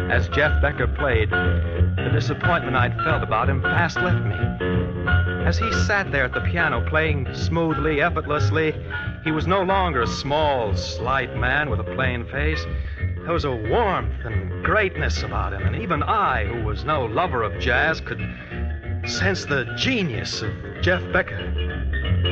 As Jeff Becker played, the disappointment I'd felt about him fast left me. As he sat there at the piano playing smoothly, effortlessly, he was no longer a small, slight man with a plain face. There was a warmth and greatness about him, and even I, who was no lover of jazz, could sense the genius of Jeff Becker.